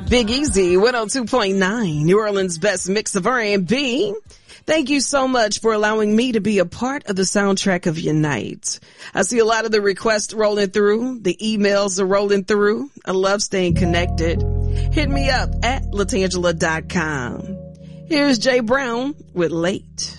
Big Easy, 102.9, New Orleans' best mix of R&B. Thank you so much for allowing me to be a part of the soundtrack of your night. I see a lot of the requests rolling through. The emails are rolling through. I love staying connected. Hit me up at latangela.com. Here's Jay Brown with Late.